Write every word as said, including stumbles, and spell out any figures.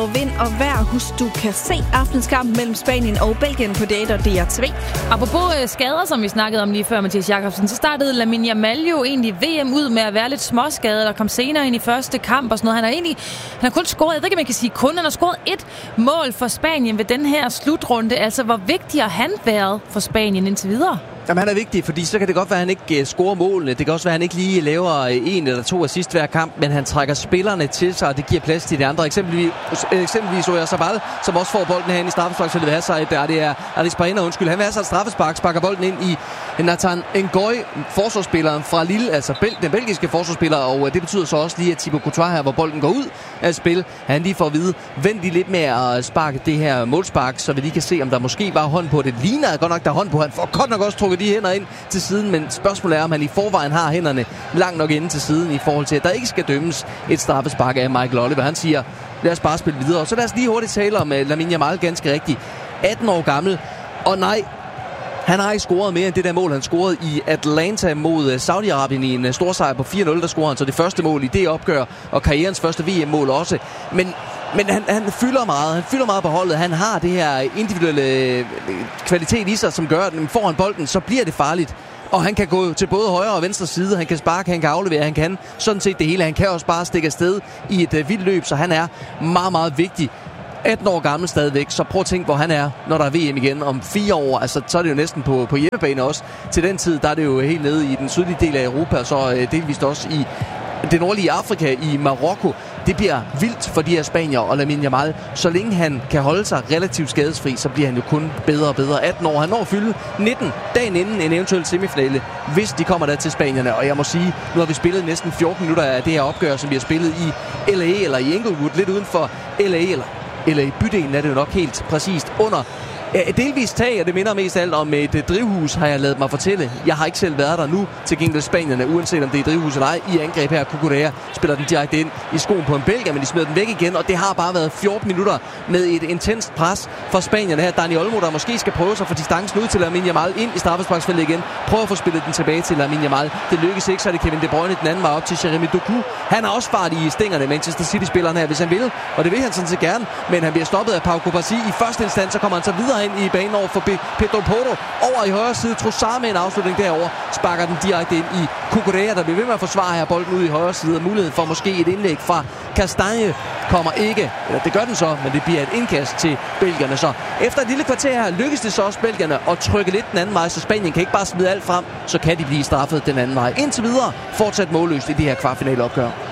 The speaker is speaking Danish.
Vind og vejr, husk du kan se aftens kamp mellem Spanien og Belgien på D R og D R T V. Apropos skader, som vi snakkede om lige før, Mathias Jakobsen, så startede Lamine Yamal jo egentlig V M ud med at være lidt småskadet, og kom senere ind i første kamp og sådan noget. Han har egentlig han har kun scoret, jeg ved ikke, om man kan sige kun, han har scoret et mål for Spanien ved den her slutrunde. Altså, hvor vigtig har han været for Spanien indtil videre? Jamen, han er vigtig, fordi så kan det godt være, at han ikke scorer målene. Det kan også være, at han ikke lige laver en eller to assist hver kamp, men han trækker spillerne til sig, og det giver plads til de andre. Eksempelvis, eksempelvis Oyarzabal, som også får bolden herinde i straffesparksfeltet ved Hazard. Der det er Alex Baena, undskyld. Han vil have sig et straffespark, sparker bolden ind i Nathan Ngoy, forsvarsspilleren fra Lille, altså den belgiske forsvarsspiller, og det betyder så også lige, at Thibaut Courtois her, hvor bolden går ud af spil, han lige får at vide, vent lige lidt med at sparke det her målspark, så vi lige kan se, om der måske var hånd på det. Ligner godt nok, der er hånd på. Han får godt nok også trukket de hænder ind til siden, men spørgsmålet er, om han i forvejen har hænderne langt nok inde til siden i forhold til, at der ikke skal dømmes et straffespark af Michael Oliver. Han siger, lad os bare spille videre. Så lad os lige hurtigt tale om Lamine Yamal, ganske rigtigt. atten år gammel, og nej, han har ikke scoret mere end det der mål, han scorede i Atlanta mod Saudi-Arabien i en stor sejr på fire nul. Der scorede han så det første mål i det opgør, og karrierens første V M-mål også. Men Men han, han fylder meget. Han fylder meget på holdet. Han har det her individuelle kvalitet i sig, som gør, at får han bolden, så bliver det farligt. Og han kan gå til både højre og venstre side. Han kan sparke, han kan aflevere, han kan sådan set det hele. Han kan også bare stikke afsted i et uh, vildt løb, så han er meget, meget vigtig. atten år gammel stadigvæk, så prøv at tænke, hvor han er, når der er V M igen om fire år. Altså, så er det jo næsten på, på hjemmebane også. Til den tid, der er det jo helt nede i den sydlige del af Europa, og så uh, delvist også i det nordlige Afrika, i Marokko. Det bliver vildt for de her spanier og Lamine Yamal. Så længe han kan holde sig relativt skadesfri, så bliver han jo kun bedre og bedre. atten år, han når at fylde nitten dagen inden en eventuel semifinale, hvis de kommer der til spanierne. Og jeg må sige, nu har vi spillet næsten fjorten minutter af det her opgør, som vi har spillet i L A eller i Inglewood, lidt uden for L A, eller, eller i bydelen er det jo nok helt præcist under. Ja, et delvist tag, og det minder mest alt om et drivhus, har jeg ladet mig fortælle. Jeg har ikke selv været der nu, til gengæld spanierne, uanset om det er drivhus eller ej, i angreb her. Cucurella spiller den direkte ind i skoen på en belgier, men de smider den væk igen, og det har bare været fjorten minutter med et intenst pres fra spanierne her. Dani Olmo, der måske skal prøve sig for distancen ud til Lamine Yamal, ind i straffesparksfeltet igen. Prøver at få spillet den tilbage til Lamine Yamal. Det lykkes ikke, så er det Kevin De Bruyne den anden vej op til Jeremy Doku. Han har også fart i stængerne, Manchester City-spilleren her, hvis han vil, og det vil han sådan set gerne, men han bliver stoppet af Pau Cubarsí i første instans, så kommer han så videre ind i banen over for Pedro Porro. Over i højre side, Trossard med en afslutning derover, sparker den direkte ind i Cucurella, der bliver ved med at forsvare her bolden ud i højre side, og muligheden for måske et indlæg fra Castagne kommer ikke, eller det gør den så, men det bliver et indkast til belgierne. Så efter et lille kvarter her lykkes det så også belgierne at trykke lidt den anden vej, så Spanien kan ikke bare smide alt frem, så kan de blive straffet den anden vej. Indtil videre fortsat målløst i det her kvartfinaleopgør.